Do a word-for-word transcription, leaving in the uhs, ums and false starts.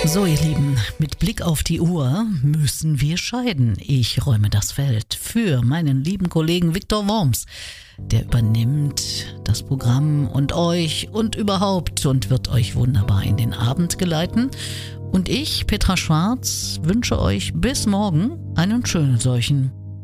So, ihr Lieben, mit Blick auf die Uhr müssen wir scheiden. Ich räume das Feld für meinen lieben Kollegen Viktor Worms. Der übernimmt das Programm und euch und überhaupt und wird euch wunderbar in den Abend geleiten. Und ich, Petra Schwarz, wünsche euch bis morgen einen schönen solchen.